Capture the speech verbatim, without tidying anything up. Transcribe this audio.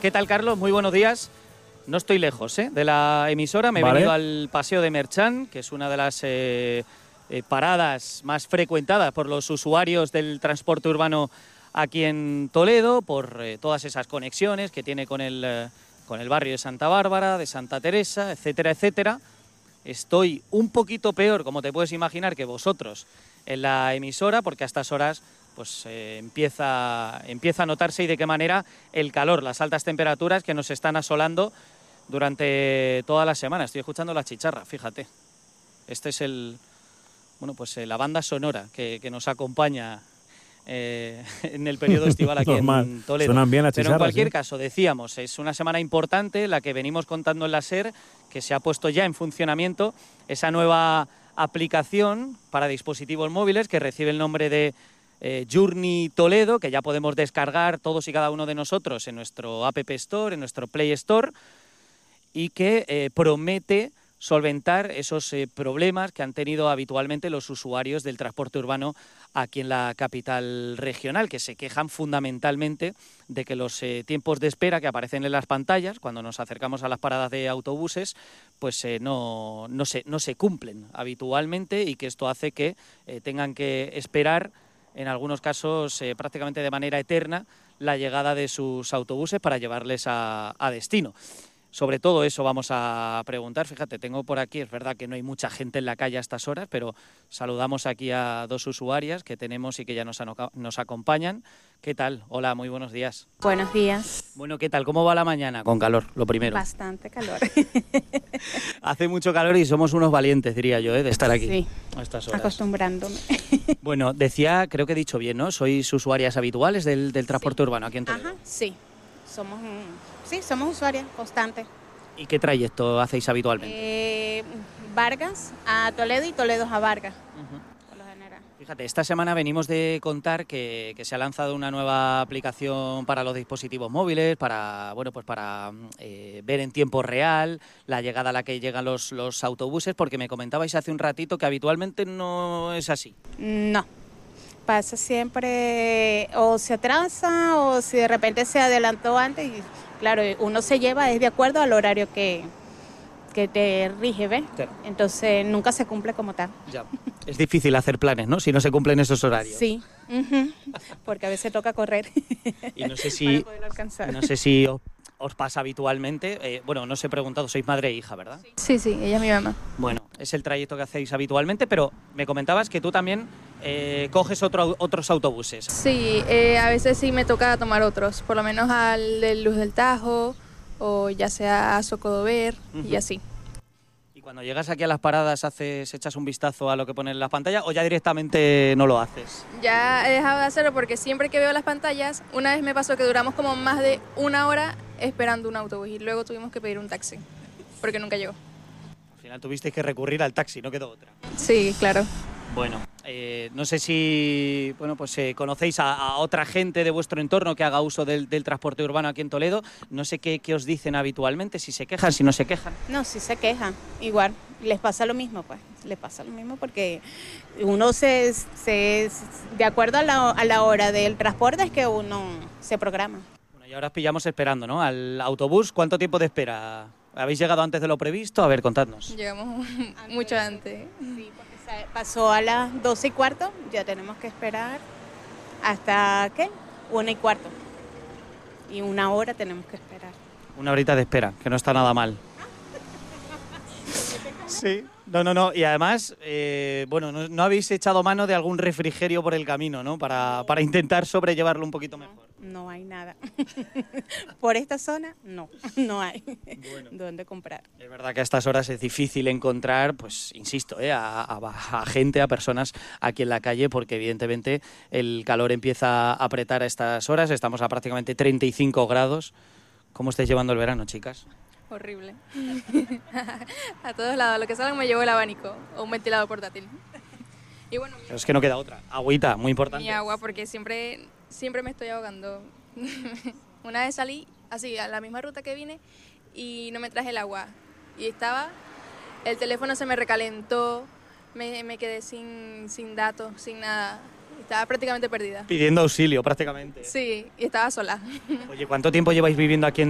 ¿Qué tal, Carlos? Muy buenos días. No estoy lejos ¿eh? de la emisora, me he vale. venido al Paseo de Merchán, que es una de las eh, eh, paradas más frecuentadas por los usuarios del transporte urbano aquí en Toledo, por eh, todas esas conexiones que tiene con el, eh, con el barrio de Santa Bárbara, de Santa Teresa, etcétera, etcétera. Estoy un poquito peor, como te puedes imaginar, que vosotros en la emisora, porque a estas horas pues eh, empieza, empieza a notarse y de qué manera el calor, las altas temperaturas que nos están asolando durante toda la semana. Estoy escuchando la chicharra, fíjate. Este es el, bueno, pues eh, la banda sonora que, que nos acompaña eh, en el periodo estival aquí en Toledo. Suenan bien las Pero chicharras, en cualquier ¿eh? caso, decíamos, es una semana importante la que venimos contando en la SER, que se ha puesto ya en funcionamiento esa nueva aplicación para dispositivos móviles que recibe el nombre de eh, Journey Toledo, que ya podemos descargar todos y cada uno de nosotros en nuestro App Store, en nuestro Play Store, y que eh, promete solventar esos eh, problemas que han tenido habitualmente los usuarios del transporte urbano aquí en la capital regional, que se quejan fundamentalmente de que los eh, tiempos de espera que aparecen en las pantallas cuando nos acercamos a las paradas de autobuses pues eh, no, no, se, no se cumplen habitualmente, y que esto hace que eh, tengan que esperar en algunos casos eh, prácticamente de manera eterna la llegada de sus autobuses para llevarles a, a destino. Sobre todo eso vamos a preguntar. Fíjate, tengo por aquí, es verdad que no hay mucha gente en la calle a estas horas, pero saludamos aquí a dos usuarias que tenemos y que ya nos, nos acompañan. ¿Qué tal? Hola, muy buenos días. Buenos días. Bueno, ¿qué tal? ¿Cómo va la mañana? Con calor, lo primero. Bastante calor. Hace mucho calor y somos unos valientes, diría yo, ¿eh? de estar aquí sí, a estas horas. Acostumbrándome. Bueno, decía, creo que he dicho bien, ¿no? ¿Sois usuarias habituales del, del transporte sí. urbano aquí en Toledo? Ajá, sí. Somos, sí, somos usuarias constantes. ¿Y qué trayecto hacéis habitualmente? Eh, Vargas a Toledo y Toledo a Vargas. Uh-huh. Por lo general. Fíjate, esta semana venimos de contar que, que se ha lanzado una nueva aplicación para los dispositivos móviles, para, bueno, pues para eh, ver en tiempo real la llegada a la que llegan los, los autobuses, porque me comentabais hace un ratito que habitualmente no es así. No. Pasa siempre, o se atrasa o si de repente se adelantó antes, y claro, uno se lleva es de acuerdo al horario que, que te rige, ¿ves? Claro. Entonces nunca se cumple como tal. Ya. Es difícil hacer planes, ¿no? Si no se cumplen esos horarios. Sí, uh-huh. Porque a veces toca correr y no sé si, para poder alcanzar. No sé si os, os pasa habitualmente, eh, bueno, no os he preguntado, sois madre e hija, ¿verdad? Sí, sí, ella es mi mamá. Bueno, es el trayecto que hacéis habitualmente, pero me comentabas que tú también eh, coges otro, otros autobuses. Sí, eh, a veces sí me toca tomar otros, por lo menos al de Luz del Tajo, o ya sea a Socodover, uh-huh. y así. ¿Y cuando llegas aquí a las paradas haces, echas un vistazo a lo que ponen en las pantallas o ya directamente no lo haces? Ya he dejado de hacerlo porque siempre que veo las pantallas, una vez me pasó que duramos como más de una hora esperando un autobús y luego tuvimos que pedir un taxi, porque nunca llegó. Al final tuvisteis que recurrir al taxi, no quedó otra. Sí, claro. Bueno, eh, no sé si bueno, pues, eh, conocéis a, a otra gente de vuestro entorno que haga uso del, del transporte urbano aquí en Toledo. No sé qué, qué os dicen habitualmente, si se quejan, si no se quejan. No, si se quejan, igual, les pasa lo mismo, pues, les pasa lo mismo porque uno se, se de acuerdo a la, a la hora del transporte es que uno se programa. Bueno, y ahora os pillamos esperando, ¿no? Al autobús, ¿cuánto tiempo de espera? ¿Habéis llegado antes de lo previsto? A ver, contadnos. Llegamos mucho antes. Sí, porque pasó a las doce y cuarto, ya tenemos que esperar hasta, ¿qué? Una y cuarto. Y una hora tenemos que esperar. Una horita de espera, que no está nada mal. Sí, no, no, no. Y además, eh, bueno, no, no habéis echado mano de algún refrigerio por el camino, ¿no? Para, para intentar sobrellevarlo un poquito mejor. No, no hay nada. Por esta zona, no, no hay bueno, dónde comprar. Es verdad que a estas horas es difícil encontrar, pues, insisto, ¿eh? a, a, a gente, a personas aquí en la calle, porque evidentemente el calor empieza a apretar a estas horas. Estamos a prácticamente treinta y cinco grados. ¿Cómo estáis llevando el verano, chicas? Horrible. A todos lados, lo que salga me llevo el abanico o un ventilador portátil. Y bueno, Pero es que no queda otra. Agüita, muy importante. Mi agua, porque siempre, siempre me estoy ahogando. Una vez salí así, a la misma ruta que vine y no me traje el agua. Y estaba, el teléfono se me recalentó, me, me quedé sin, sin datos, sin nada. Estaba prácticamente perdida. Pidiendo auxilio, prácticamente. Sí, y estaba sola. Oye, ¿cuánto tiempo lleváis viviendo aquí en